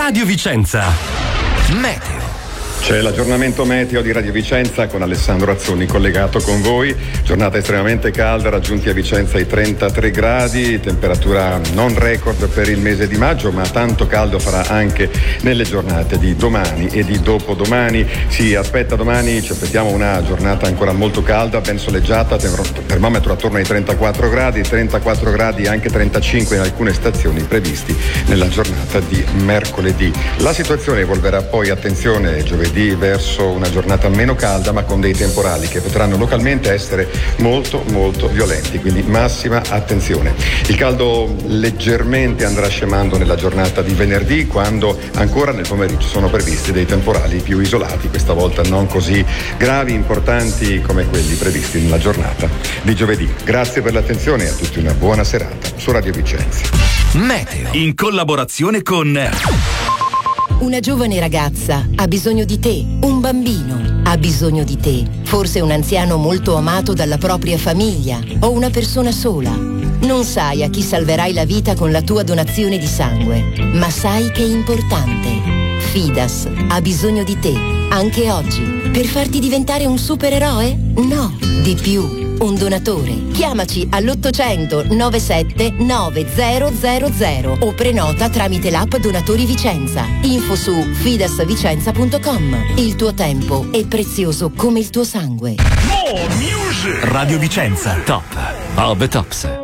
Radio Vicenza. Meteo. C'è l'aggiornamento meteo di Radio Vicenza con Alessandro Azzoni collegato con voi. Giornata estremamente calda, raggiunti a Vicenza i 33 gradi, temperatura non record per il mese di maggio, ma tanto caldo farà anche nelle giornate di domani e di dopodomani. Ci aspettiamo una giornata ancora molto calda, ben soleggiata, termometro attorno ai 34 gradi, anche 35 in alcune stazioni previsti nella giornata di mercoledì. La situazione evolverà poi, attenzione, giovedì verso una giornata meno calda, ma con dei temporali che potranno localmente essere molto molto violenti, quindi massima attenzione. Il caldo leggermente andrà scemando nella giornata di venerdì, quando ancora nel pomeriggio sono previsti dei temporali più isolati, questa volta non così gravi, importanti come quelli previsti nella giornata di giovedì. Grazie per l'attenzione e a tutti una buona serata su Radio Vicenza. Meteo in collaborazione con Una giovane ragazza ha bisogno di te, un bambino ha bisogno di te, forse un anziano molto amato dalla propria famiglia o una persona sola. Non sai a chi salverai la vita con la tua donazione di sangue, ma sai che è importante. Fidas ha bisogno di te, anche oggi, per farti diventare un supereroe? No, di più. Un donatore. Chiamaci all'800 97 9000 o prenota tramite l'app Donatori Vicenza. Info su fidasvicenza.com. Il tuo tempo è prezioso come il tuo sangue. Radio Vicenza, top of the tops.